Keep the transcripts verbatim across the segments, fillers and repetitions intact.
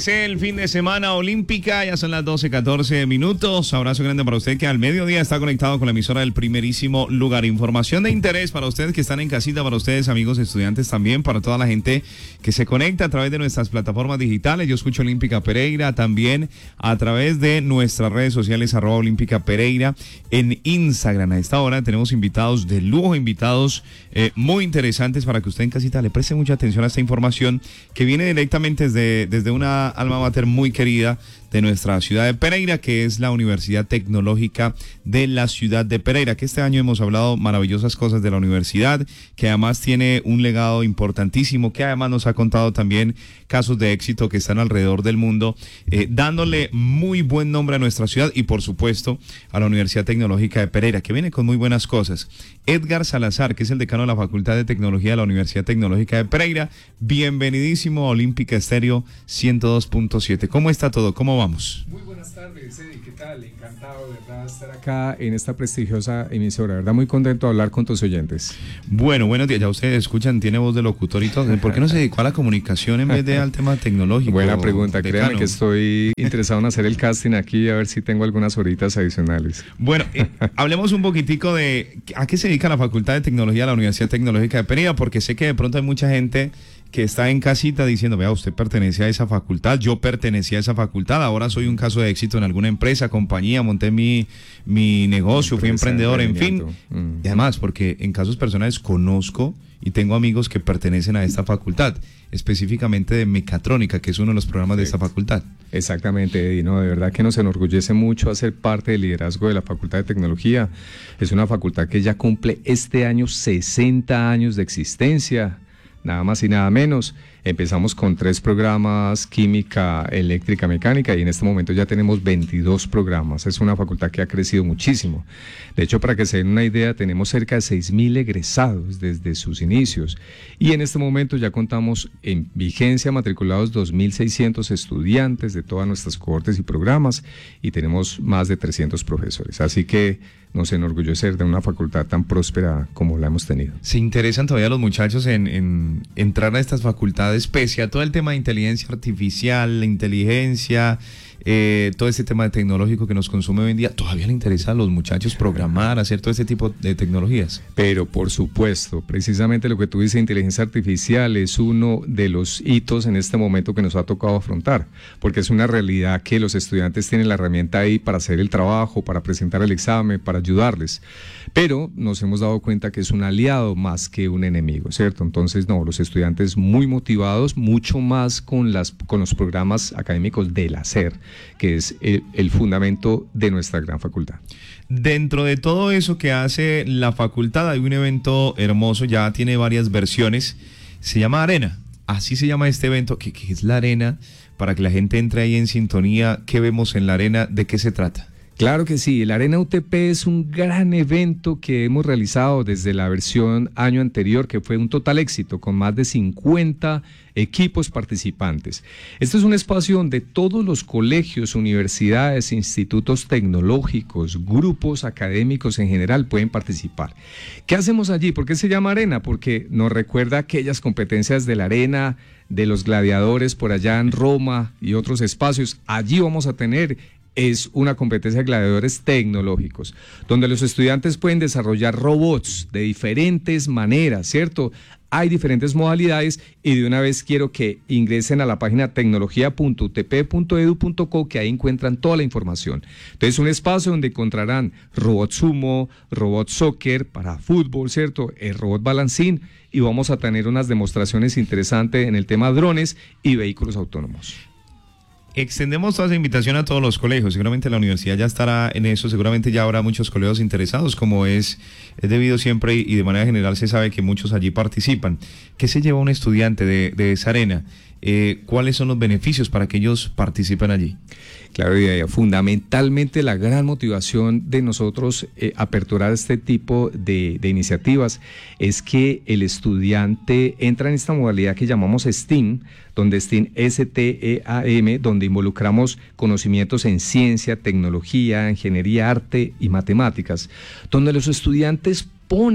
Empecé el fin de semana olímpica, ya son las doce catorce minutos. Abrazo grande para usted que al mediodía está conectado con la emisora del primerísimo lugar. Información de interés para ustedes que están en casita, para ustedes amigos estudiantes también, para toda la gente que se conecta a través de nuestras plataformas digitales. Yo escucho Olímpica Pereira también a través de nuestras redes sociales, arroba Olímpica Pereira en Instagram. A esta hora tenemos invitados de lujo, invitados eh, muy interesantes para que usted en casita le preste mucha atención a esta información que viene directamente desde, desde una alma mater muy querida de nuestra ciudad de Pereira, que es la Universidad Tecnológica de la ciudad de Pereira, que este año hemos hablado maravillosas cosas de la universidad, que además tiene un legado importantísimo, que además nos ha contado también casos de éxito que están alrededor del mundo, eh, dándole muy buen nombre a nuestra ciudad y por supuesto a la Universidad Tecnológica de Pereira, que viene con muy buenas cosas. Edgar Salazar, que es el decano de la Facultad de Tecnología de la Universidad Tecnológica de Pereira, bienvenidísimo a Olímpica Estéreo ciento dos punto siete. ¿Cómo está todo? ¿Cómo vamos? Muy buenas tardes, Eddie, ¿qué tal? Encantado de verdad estar acá en esta prestigiosa emisora, ¿verdad? Muy contento de hablar con tus oyentes. Bueno, buenos días, ya ustedes escuchan, tiene voz de locutor y todo. ¿Por qué no se dedicó a la comunicación en vez de al tema tecnológico? Buena pregunta, decano? Créame que estoy interesado en hacer el casting aquí, a ver si tengo algunas horitas adicionales. Bueno, eh, hablemos un poquitico de a qué se dedica la Facultad de Tecnología de la Universidad Tecnológica de Pereira, porque sé que de pronto hay mucha gente que está en casita diciendo, vea, usted pertenece a esa facultad, yo pertenecía a esa facultad, ahora soy un caso de éxito en alguna empresa, compañía, monté mi, mi negocio, fui emprendedor, en fin. Mm. Y además, porque en casos personales conozco y tengo amigos que pertenecen a esta facultad, específicamente de mecatrónica, que es uno de los programas sí. de esta facultad. Exactamente, Eddie, no, de verdad que nos enorgullece mucho hacer parte del liderazgo de la Facultad de Tecnología. Es una facultad que ya cumple este año sesenta años de existencia. Nada más y nada menos. Empezamos con tres programas, química, eléctrica, mecánica, y en este momento ya tenemos veintidós programas. Es una facultad que ha crecido muchísimo. De hecho, para que se den una idea, tenemos cerca de seis mil egresados desde sus inicios. Y en este momento ya contamos en vigencia matriculados dos mil seiscientos estudiantes de todas nuestras cohortes y programas, y tenemos más de trescientos profesores. Así que nos enorgullece de una facultad tan próspera como la hemos tenido. ¿Se interesan todavía los muchachos en, en entrar a estas facultades, pese a todo el tema de inteligencia artificial, la inteligencia, eh, todo este tema de tecnológico que nos consume hoy en día? ¿Todavía le interesa a los muchachos programar, hacer todo este tipo de tecnologías? Pero por supuesto, precisamente lo que tú dices, inteligencia artificial es uno de los hitos en este momento que nos ha tocado afrontar, porque es una realidad que los estudiantes tienen la herramienta ahí para hacer el trabajo, para presentar el examen, para ayudarles, pero nos hemos dado cuenta que es un aliado más que un enemigo, ¿cierto? Entonces, no, los estudiantes muy motivados, mucho más con, las, con los programas académicos del hacer, que es el, el fundamento de nuestra gran facultad. Dentro de todo eso que hace la facultad hay un evento hermoso, ya tiene varias versiones, se llama Arena, así se llama este evento. ¿Qué, qué es la Arena? Para que la gente entre ahí en sintonía, ¿qué vemos en la Arena? ¿De qué se trata? Claro que sí, el Arena U T P es un gran evento que hemos realizado desde la versión año anterior, que fue un total éxito, con más de cincuenta equipos participantes. Este es un espacio donde todos los colegios, universidades, institutos tecnológicos, grupos académicos en general pueden participar. ¿Qué hacemos allí? ¿Por qué se llama Arena? Porque nos recuerda aquellas competencias de la arena, de los gladiadores por allá en Roma y otros espacios. Allí vamos a tener... es una competencia de gladiadores tecnológicos, donde los estudiantes pueden desarrollar robots de diferentes maneras, ¿cierto? Hay diferentes modalidades y de una vez quiero que ingresen a la página tecnología punto u t p punto e d u punto co, que ahí encuentran toda la información. Entonces, un espacio donde encontrarán robot sumo, robot soccer para fútbol, ¿cierto? El robot balancín, y vamos a tener unas demostraciones interesantes en el tema drones y vehículos autónomos. Extendemos toda esa invitación a todos los colegios, seguramente la universidad ya estará en eso, seguramente ya habrá muchos colegios interesados, como es, es debido siempre y de manera general se sabe que muchos allí participan. ¿Qué se lleva un estudiante de, de esa arena? Eh, ¿Cuáles son los beneficios para que ellos participen allí? Claro, y fundamentalmente la gran motivación de nosotros eh, aperturar este tipo de, de iniciativas es que el estudiante entra en esta modalidad que llamamos STEAM, donde STEAM, S T E A M, donde involucramos conocimientos en ciencia, tecnología, ingeniería, arte y matemáticas, donde los estudiantes ponen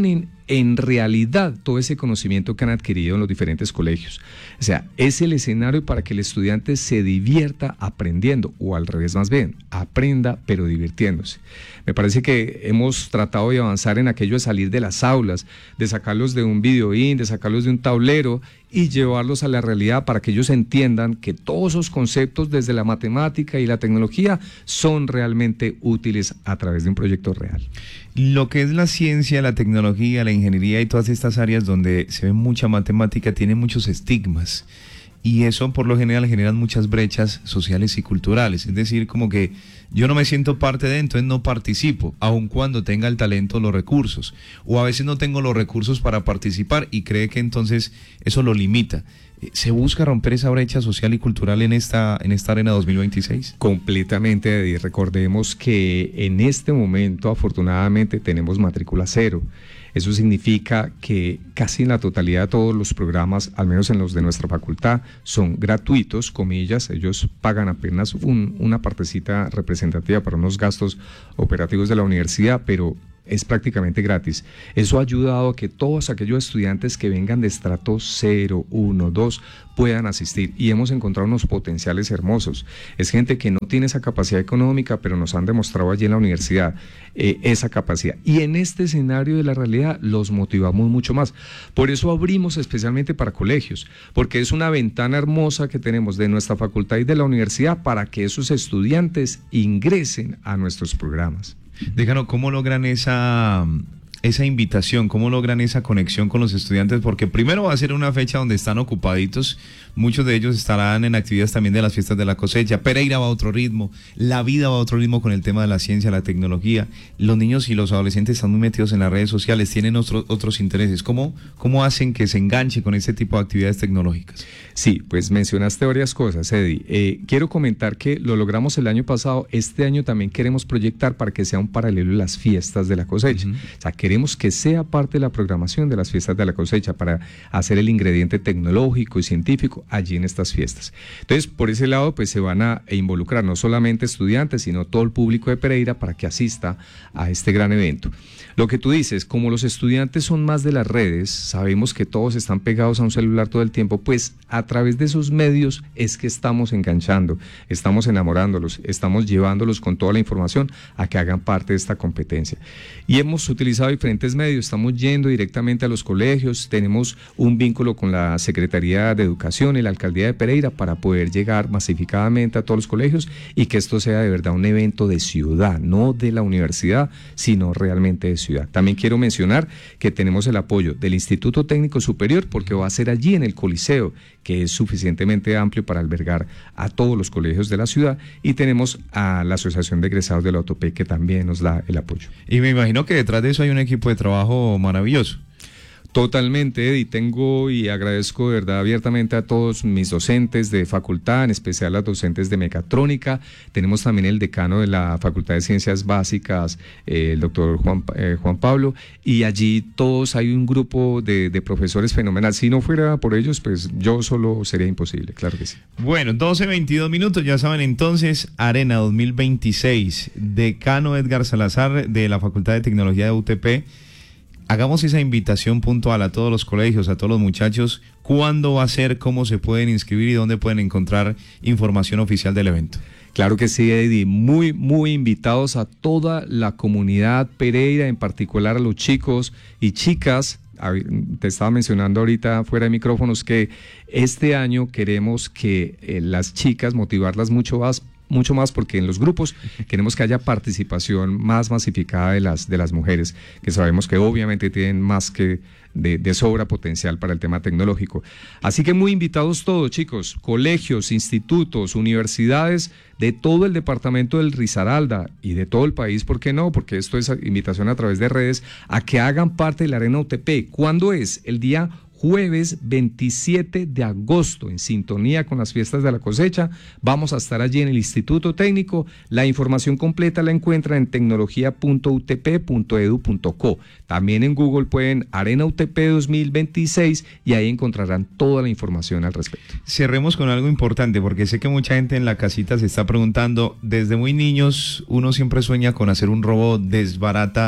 en realidad todo ese conocimiento que han adquirido en los diferentes colegios. O sea, es el escenario para que el estudiante se divierta aprendiendo, o al revés más bien, aprenda pero divirtiéndose. Me parece que hemos tratado de avanzar en aquello de salir de las aulas, de sacarlos de un videoín, de sacarlos de un tablero y llevarlos a la realidad para que ellos entiendan que todos esos conceptos desde la matemática y la tecnología son realmente útiles a través de un proyecto real. Lo que es la ciencia, la tecnología, la ingeniería y todas estas áreas donde se ve mucha matemática tienen muchos estigmas. Y eso por lo general genera muchas brechas sociales y culturales. Es decir, como que yo no me siento parte de, entonces no participo, aun cuando tenga el talento, los recursos. O a veces no tengo los recursos para participar y cree que entonces eso lo limita. ¿Se busca romper esa brecha social y cultural en esta, en esta arena dos mil veintiséis? Completamente, Eddie. Recordemos que en este momento afortunadamente tenemos matrícula cero. Eso significa que casi en la totalidad de todos los programas, al menos en los de nuestra facultad, son gratuitos, comillas. Ellos pagan apenas un, una partecita representativa para unos gastos operativos de la universidad, pero es prácticamente gratis. Eso ha ayudado a que todos aquellos estudiantes que vengan de estrato cero, uno, dos puedan asistir, y hemos encontrado unos potenciales hermosos. Es gente que no tiene esa capacidad económica, pero nos han demostrado allí en la universidad eh, esa capacidad. Y en este escenario de la realidad los motivamos mucho más. Por eso abrimos especialmente para colegios, porque es una ventana hermosa que tenemos de nuestra facultad y de la universidad para que esos estudiantes ingresen a nuestros programas. Déjanos, ¿cómo logran esa, esa invitación? ¿Cómo logran esa conexión con los estudiantes? Porque primero va a ser una fecha donde están ocupaditos, muchos de ellos estarán en actividades también de las fiestas de la cosecha. Pereira va a otro ritmo, la vida va a otro ritmo con el tema de la ciencia, la tecnología. Los niños y los adolescentes están muy metidos en las redes sociales, tienen otro, otros intereses. ¿Cómo, cómo hacen que se enganche con ese tipo de actividades tecnológicas? Sí, pues mencionaste varias cosas, Eddie. Eh, quiero comentar que lo logramos el año pasado. Este año también queremos proyectar para que sea un paralelo en las fiestas de la cosecha. Uh-huh. O sea, queremos que sea parte de la programación de las fiestas de la cosecha para hacer el ingrediente tecnológico y científico allí en estas fiestas. Entonces, por ese lado, pues se van a involucrar no solamente estudiantes, sino todo el público de Pereira para que asista a este gran evento. Lo que tú dices, como los estudiantes son más de las redes, sabemos que todos están pegados a un celular todo el tiempo, pues a través de esos medios es que estamos enganchando, estamos enamorándolos, estamos llevándolos con toda la información a que hagan parte de esta competencia. Y hemos utilizado diferentes medios, estamos yendo directamente a los colegios, tenemos un vínculo con la Secretaría de Educación y la Alcaldía de Pereira para poder llegar masificadamente a todos los colegios y que esto sea de verdad un evento de ciudad, no de la universidad, sino realmente de ciudad. También quiero mencionar que tenemos el apoyo del Instituto Técnico Superior porque va a ser allí en el Coliseo, que es suficientemente amplio para albergar a todos los colegios de la ciudad, y tenemos a la Asociación de Egresados de la UTP que también nos da el apoyo. Y me imagino que detrás de eso hay un equipo de trabajo maravilloso. Totalmente, Eddie, tengo y agradezco de verdad abiertamente a todos mis docentes de facultad, en especial a los docentes de mecatrónica. Tenemos también el decano de la Facultad de Ciencias Básicas, eh, el doctor Juan, eh, Juan Pablo, y allí todos hay un grupo de, de profesores fenomenal. Si no fuera por ellos, pues yo solo sería imposible, claro que sí. Bueno, doce veintidós minutos, ya saben entonces, Arena dos mil veintiséis, decano Edgar Salazar de la Facultad de Tecnología de U T P. Hagamos esa invitación puntual a todos los colegios, a todos los muchachos. ¿Cuándo va a ser? ¿Cómo se pueden inscribir y dónde pueden encontrar información oficial del evento? Claro que sí, Eddie. Muy, muy invitados a toda la comunidad Pereira, en particular a los chicos y chicas. Te estaba mencionando ahorita fuera de micrófonos que este año queremos que eh, las chicas, motivarlas mucho más, mucho más porque en los grupos queremos que haya participación más masificada de las, de las mujeres, que sabemos que obviamente tienen más que de, de sobra potencial para el tema tecnológico. Así que muy invitados todos, chicos, colegios, institutos, universidades de todo el departamento del Risaralda y de todo el país, ¿por qué no? Porque esto es invitación a través de redes a que hagan parte de la Arena U T P. ¿Cuándo es? El día jueves veintisiete de agosto, en sintonía con las fiestas de la cosecha. Vamos a estar allí en el Instituto Técnico. La información completa la encuentra en tecnología punto u t p punto e d u punto co. También en Google pueden Arena U T P dos mil veintiséis y ahí encontrarán toda la información al respecto. Cerremos con algo importante, porque sé que mucha gente en la casita se está preguntando, desde muy niños uno siempre sueña con hacer un robot, desbarata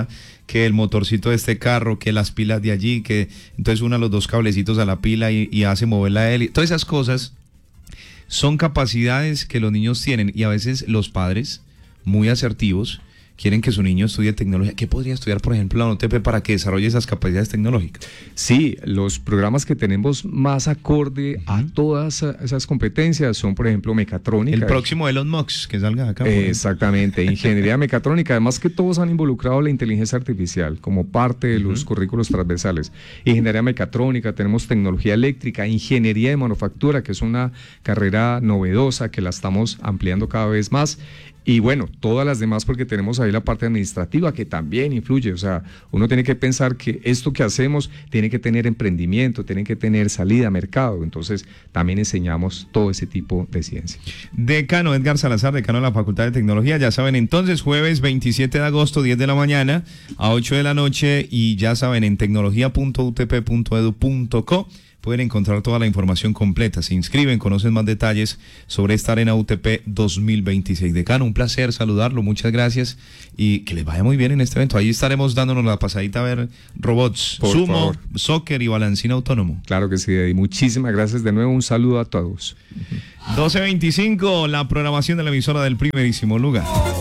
que el motorcito de este carro, que las pilas de allí, que entonces una los dos cablecitos a la pila y, y hace mover la hélice. Todas esas cosas son capacidades que los niños tienen y a veces los padres, muy asertivos, quieren que su niño estudie tecnología. ¿Qué podría estudiar, por ejemplo, la O T P para que desarrolle esas capacidades tecnológicas? Sí, los programas que tenemos más acorde uh-huh. a todas esas competencias son, por ejemplo, mecatrónica. El próximo Elon Musk, que salga acá. Eh, exactamente, ingeniería mecatrónica. Además que todos han involucrado la inteligencia artificial como parte de los uh-huh. currículos transversales. Ingeniería mecatrónica, tenemos tecnología eléctrica, ingeniería de manufactura, que es una carrera novedosa que la estamos ampliando cada vez más. Y bueno, todas las demás, porque tenemos ahí la parte administrativa que también influye. O sea, uno tiene que pensar que esto que hacemos tiene que tener emprendimiento, tiene que tener salida a mercado. Entonces, también enseñamos todo ese tipo de ciencia. Decano Edgar Salazar, decano de la Facultad de Tecnología. Ya saben, entonces, jueves veintisiete de agosto, diez de la mañana a ocho de la noche. Y ya saben, en tecnología punto u t p punto edu punto co pueden encontrar toda la información completa. Se inscriben, conocen más detalles sobre esta Arena U T P dos mil veintiséis. Decano, un placer saludarlo, muchas gracias y que les vaya muy bien en este evento. Ahí estaremos dándonos la pasadita a ver robots, Por sumo, favor. soccer y balancín autónomo. Claro que sí, y muchísimas gracias de nuevo, un saludo a todos. doce veinticinco, la programación de la emisora del primerísimo lugar.